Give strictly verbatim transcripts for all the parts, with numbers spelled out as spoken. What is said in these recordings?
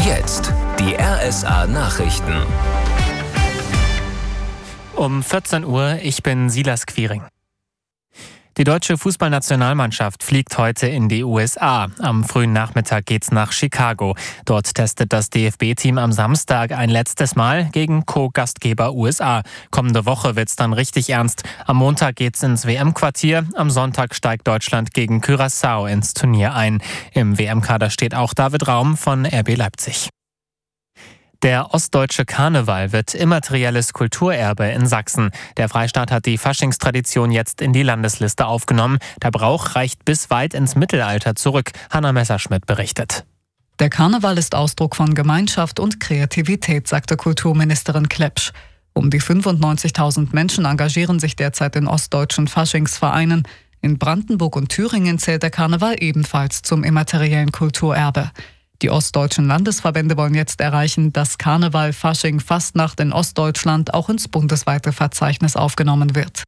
Jetzt die R S A-Nachrichten. Um vierzehn Uhr, ich bin Silas Quiring. Die deutsche Fußballnationalmannschaft fliegt heute in die U S A. Am frühen Nachmittag geht's nach Chicago. Dort testet das D F B-Team am Samstag ein letztes Mal gegen Co-Gastgeber U S A. Kommende Woche wird's dann richtig ernst. Am Montag geht's ins W M-Quartier. Am Sonntag steigt Deutschland gegen Curaçao ins Turnier ein. Im W M-Kader steht auch David Raum von R B Leipzig. Der ostdeutsche Karneval wird immaterielles Kulturerbe in Sachsen. Der Freistaat hat die Faschingstradition jetzt in die Landesliste aufgenommen. Der Brauch reicht bis weit ins Mittelalter zurück. Hanna Messerschmidt berichtet. Der Karneval ist Ausdruck von Gemeinschaft und Kreativität, sagte Kulturministerin Klepsch. Um die fünfundneunzigtausend Menschen engagieren sich derzeit in ostdeutschen Faschingsvereinen. In Brandenburg und Thüringen zählt der Karneval ebenfalls zum immateriellen Kulturerbe. Die ostdeutschen Landesverbände wollen jetzt erreichen, dass Karneval, Fasching, Fastnacht in Ostdeutschland auch ins bundesweite Verzeichnis aufgenommen wird.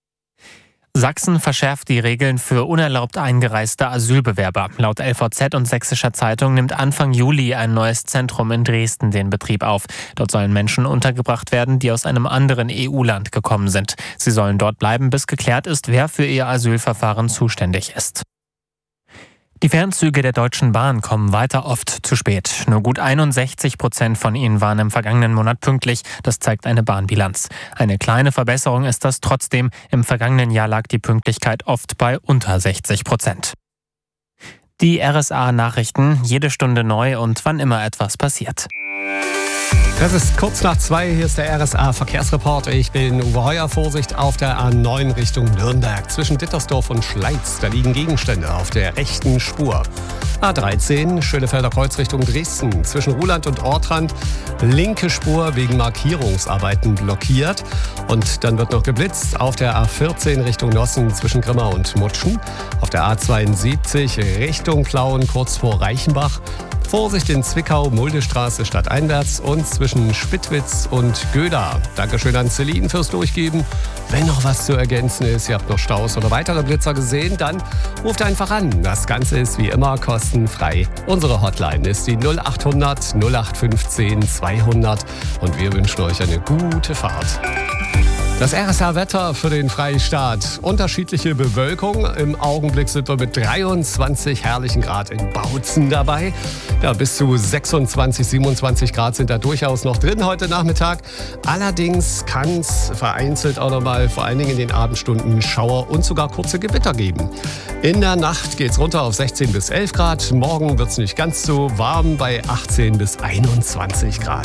Sachsen verschärft die Regeln für unerlaubt eingereiste Asylbewerber. Laut L V Z und Sächsischer Zeitung nimmt Anfang Juli ein neues Zentrum in Dresden den Betrieb auf. Dort sollen Menschen untergebracht werden, die aus einem anderen E U-Land gekommen sind. Sie sollen dort bleiben, bis geklärt ist, wer für ihr Asylverfahren zuständig ist. Die Fernzüge der Deutschen Bahn kommen weiter oft zu spät. Nur gut einundsechzig Prozent von ihnen waren im vergangenen Monat pünktlich. Das zeigt eine Bahnbilanz. Eine kleine Verbesserung ist das trotzdem. Im vergangenen Jahr lag die Pünktlichkeit oft bei unter sechzig Prozent. Die R S A-Nachrichten, jede Stunde neu und wann immer etwas passiert. Das ist kurz nach zwei, hier ist der R S A-Verkehrsreport. Ich bin Uwe Heuer. Vorsicht auf der A neun Richtung Nürnberg. Zwischen Dittersdorf und Schleiz, da liegen Gegenstände auf der rechten Spur. A dreizehn, Schönefelder Kreuz Richtung Dresden. Zwischen Ruhland und Ortrand, linke Spur wegen Markierungsarbeiten blockiert. Und dann wird noch geblitzt auf der A vierzehn Richtung Nossen zwischen Grimma und Mutschen. Auf der A zweiundsiebzig Richtung Plauen kurz vor Reichenbach. Vorsicht in Zwickau, Muldestraße stadteinwärts und zwischen Spittwitz und Göda. Dankeschön an Celine fürs Durchgeben. Wenn noch was zu ergänzen ist, ihr habt noch Staus oder weitere Blitzer gesehen, dann ruft einfach an. Das Ganze ist wie immer kostenfrei. Unsere Hotline ist die null acht hundert null acht fünfzehn zweihundert und wir wünschen euch eine gute Fahrt. Das R S A-Wetter für den Freistaat. Unterschiedliche Bewölkung. Im Augenblick sind wir mit dreiundzwanzig herrlichen Grad in Bautzen dabei. Ja, bis zu sechsundzwanzig, siebenundzwanzig Grad sind da durchaus noch drin heute Nachmittag. Allerdings kann es vereinzelt auch noch mal, vor allen Dingen in den Abendstunden, Schauer und sogar kurze Gewitter geben. In der Nacht geht es runter auf sechzehn bis elf Grad. Morgen wird es nicht ganz so warm bei achtzehn bis einundzwanzig Grad.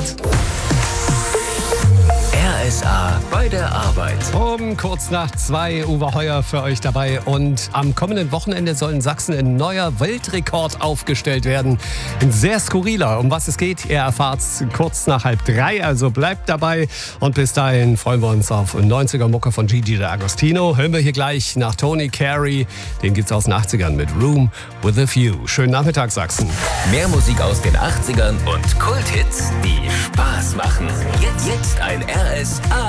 R S A bei der Arbeit. Um kurz nach zwei, Uwe Heuer für euch dabei. Und am kommenden Wochenende soll in Sachsen ein neuer Weltrekord aufgestellt werden. Ein sehr skurriler. Um was es geht, ihr erfahrt es kurz nach halb drei. Also bleibt dabei. Und bis dahin freuen wir uns auf neunziger-Mucke von Gigi D'Agostino. Hören wir hier gleich nach Tony Carey. Den gibt's aus den achtzigern mit Room with a View. Schönen Nachmittag, Sachsen. Mehr Musik aus den achtzigern und Kulthits, die Spaß machen. Jetzt, jetzt ein R S A